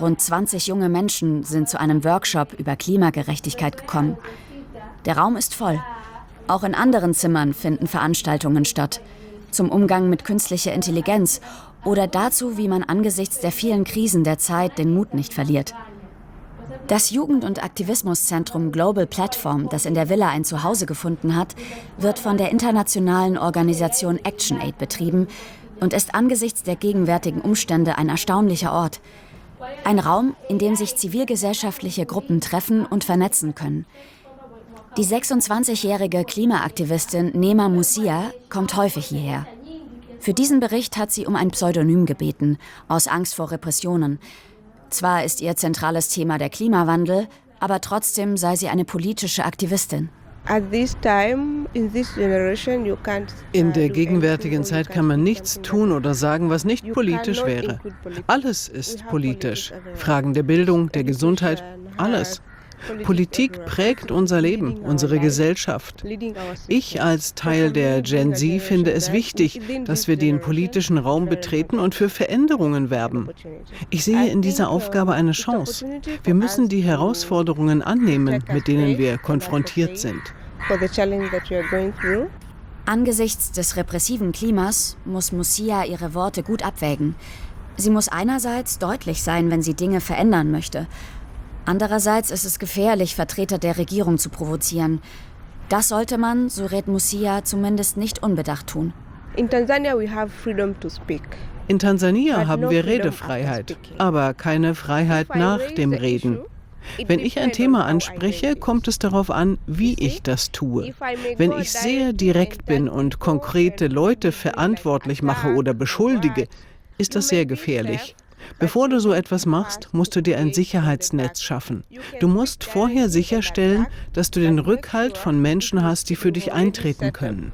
Rund 20 junge Menschen sind zu einem Workshop über Klimagerechtigkeit gekommen. Der Raum ist voll. Auch in anderen Zimmern finden Veranstaltungen statt. Zum Umgang mit künstlicher Intelligenz oder dazu, wie man angesichts der vielen Krisen der Zeit den Mut nicht verliert. Das Jugend- und Aktivismuszentrum Global Platform, das in der Villa ein Zuhause gefunden hat, wird von der internationalen Organisation ActionAid betrieben und ist angesichts der gegenwärtigen Umstände ein erstaunlicher Ort. Ein Raum, in dem sich zivilgesellschaftliche Gruppen treffen und vernetzen können. Die 26-jährige Klimaaktivistin Nema Musia kommt häufig hierher. Für diesen Bericht hat sie um ein Pseudonym gebeten, aus Angst vor Repressionen. Zwar ist ihr zentrales Thema der Klimawandel, aber trotzdem sei sie eine politische Aktivistin. In der gegenwärtigen Zeit kann man nichts tun oder sagen, was nicht politisch wäre. Alles ist politisch. Fragen der Bildung, der Gesundheit, alles. Politik prägt unser Leben, unsere Gesellschaft. Ich als Teil der Gen Z finde es wichtig, dass wir den politischen Raum betreten und für Veränderungen werben. Ich sehe in dieser Aufgabe eine Chance. Wir müssen die Herausforderungen annehmen, mit denen wir konfrontiert sind. Angesichts des repressiven Klimas muss Musia ihre Worte gut abwägen. Sie muss einerseits deutlich sein, wenn sie Dinge verändern möchte. Andererseits ist es gefährlich, Vertreter der Regierung zu provozieren. Das sollte man, so rät Musia, zumindest nicht unbedacht tun. In Tansania haben wir Redefreiheit, aber keine Freiheit nach dem Reden. Wenn ich ein Thema anspreche, kommt es darauf an, wie ich das tue. Wenn ich sehr direkt bin und konkrete Leute verantwortlich mache oder beschuldige, ist das sehr gefährlich. Bevor du so etwas machst, musst du dir ein Sicherheitsnetz schaffen. Du musst vorher sicherstellen, dass du den Rückhalt von Menschen hast, die für dich eintreten können.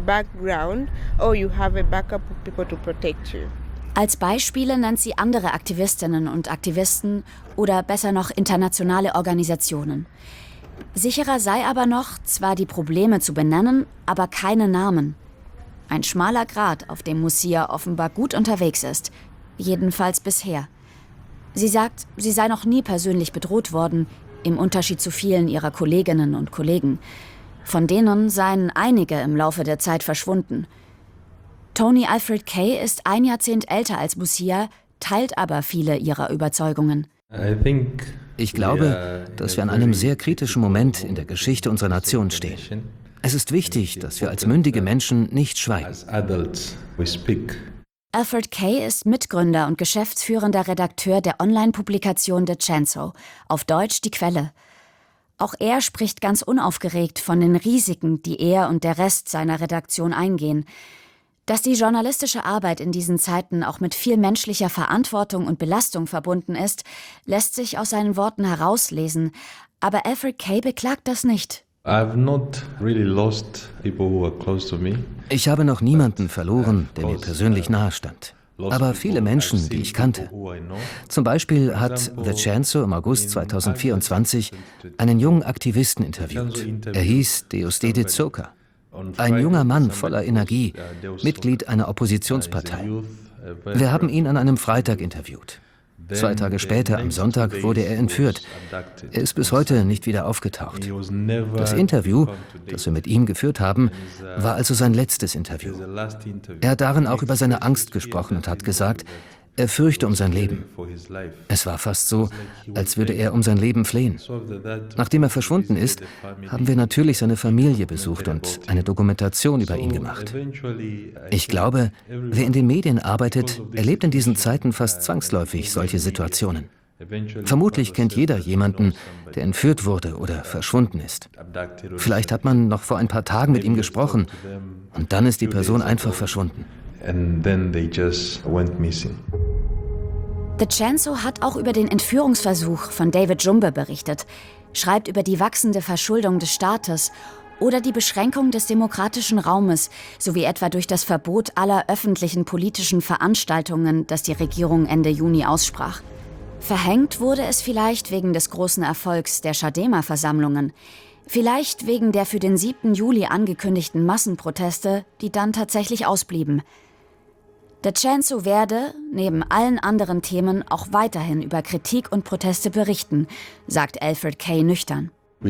Als Beispiele nennt sie andere Aktivistinnen und Aktivisten oder besser noch internationale Organisationen. Sicherer sei aber noch, zwar die Probleme zu benennen, aber keine Namen. Ein schmaler Grat, auf dem Musia offenbar gut unterwegs ist. Jedenfalls bisher. Sie sagt, sie sei noch nie persönlich bedroht worden, im Unterschied zu vielen ihrer Kolleginnen und Kollegen. Von denen seien einige im Laufe der Zeit verschwunden. Tony Alfred Kay ist ein Jahrzehnt älter als Musia, teilt aber viele ihrer Überzeugungen. Ich glaube, dass wir an einem sehr kritischen Moment in der Geschichte unserer Nation stehen. Es ist wichtig, dass wir als mündige Menschen nicht schweigen. Alfred Kay ist Mitgründer und geschäftsführender Redakteur der Online-Publikation The Chanzo, auf Deutsch Die Quelle. Auch er spricht ganz unaufgeregt von den Risiken, die er und der Rest seiner Redaktion eingehen. Dass die journalistische Arbeit in diesen Zeiten auch mit viel menschlicher Verantwortung und Belastung verbunden ist, lässt sich aus seinen Worten herauslesen. Aber Alfred Kay beklagt das nicht. Ich habe noch niemanden verloren, der mir persönlich nahestand. Aber viele Menschen, die ich kannte. Zum Beispiel hat The Chanzo im August 2024 einen jungen Aktivisten interviewt. Er hieß Deusdedit Soka. Ein junger Mann voller Energie, Mitglied einer Oppositionspartei. Wir haben ihn an einem Freitag interviewt. 2 Tage später, am Sonntag, wurde er entführt. Er ist bis heute nicht wieder aufgetaucht. Das Interview, das wir mit ihm geführt haben, war also sein letztes Interview. Er hat darin auch über seine Angst gesprochen und hat gesagt, er fürchte um sein Leben. Es war fast so, als würde er um sein Leben flehen. Nachdem er verschwunden ist, haben wir natürlich seine Familie besucht und eine Dokumentation über ihn gemacht. Ich glaube, wer in den Medien arbeitet, erlebt in diesen Zeiten fast zwangsläufig solche Situationen. Vermutlich kennt jeder jemanden, der entführt wurde oder verschwunden ist. Vielleicht hat man noch vor ein paar Tagen mit ihm gesprochen und dann ist die Person einfach verschwunden. The Chanzo hat auch über den Entführungsversuch von David Jumbe berichtet, schreibt über die wachsende Verschuldung des Staates oder die Beschränkung des demokratischen Raumes, sowie etwa durch das Verbot aller öffentlichen politischen Veranstaltungen, das die Regierung Ende Juni aussprach. Verhängt wurde es vielleicht wegen des großen Erfolgs der Chadema-Versammlungen, vielleicht wegen der für den 7. Juli angekündigten Massenproteste, die dann tatsächlich ausblieben. DeCenzo werde, neben allen anderen Themen, auch weiterhin über Kritik und Proteste berichten, sagt Alfred Kay nüchtern.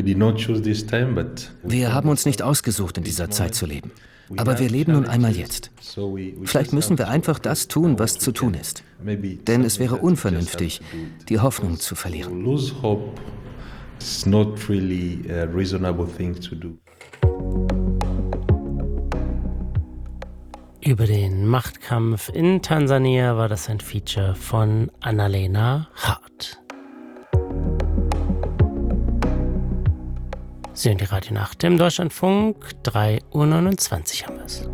Wir haben uns nicht ausgesucht, in dieser Zeit zu leben. Aber wir leben nun einmal jetzt. Vielleicht müssen wir einfach das tun, was zu tun ist. Denn es wäre unvernünftig, die Hoffnung zu verlieren. Über den Machtkampf in Tansania war das ein Feature von Annalena Hart. Sie hören die Radio Nacht im Deutschlandfunk, 3:29 Uhr haben wir es.